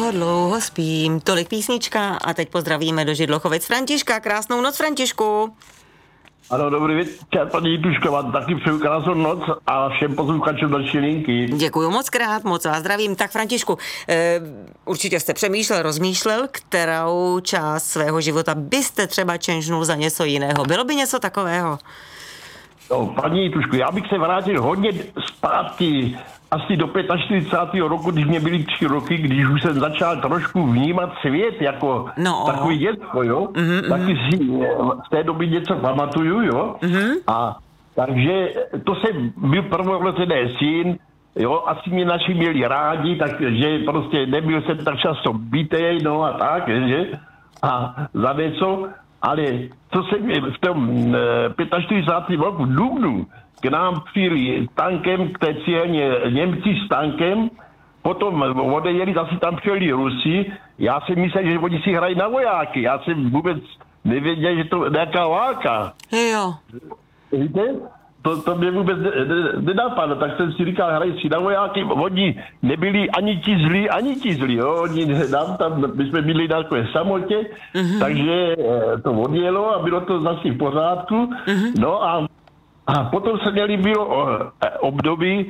dlouho spím. Tolik písnička a teď pozdravíme do Židlochovic Františka. Krásnou noc, Františku. Ano, dobrý večer, paní Jitušková, taky přeju krásnou noc a všem posluchačům další linky. Děkuju moc krát, moc vás zdravím. Tak Františku, určitě jste rozmýšlel, kterou část svého života byste třeba čenžnul za něco jiného. Bylo by něco takového? No, paní Jituško, já bych se vrátil hodně zpátky, asi do 45. roku, když mě byly 3 roky, když už jsem začal trošku vnímat svět jako takový děcko, jo. Taky si v té době něco pamatuju, jo. A takže to jsem byl prvorozený syn, jo, asi mě naši měli rádi, takže prostě nebyl jsem tak často bitej, no a tak, že. A za něco, ale co jsem v tom 45. roku v dubnu k nám přijeli tankem k té cílně Němci s tankem, potom odejeli, zase tam přijeli Rusi, já jsem myslel, že oni si hrají na vojáky, já jsem vůbec nevěděl, že to je nějaká válka. Jo. Víte? To mě vůbec nenapadlo, tak jsem si říkal, hrají si na vojáky, oni nebyli ani ti zlí, jo, oni nám tam, my jsme byli na takové samotě, takže to odjelo a bylo to zase v pořádku, no a potom se měli bylo období,